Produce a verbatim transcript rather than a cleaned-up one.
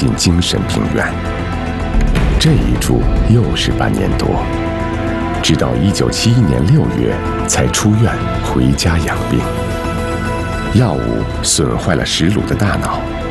进精神病院。这一住又是半年多，直到一九七一年六月才出院回家养病。药物损坏了石鲁的大脑，